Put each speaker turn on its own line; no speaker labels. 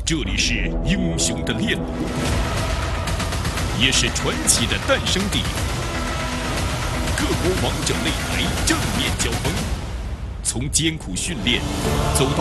这里是英雄的炼炉，也是传奇的诞生地。各国王者擂台正面交锋，从艰苦训练走到